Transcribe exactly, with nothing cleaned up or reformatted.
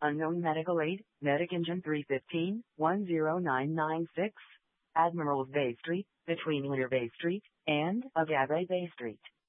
Unknown medical aid, Medic Engine three fifteen, one zero nine nine six, Admirals Bay Street, between Lear Bay Street and Agave Bay Street.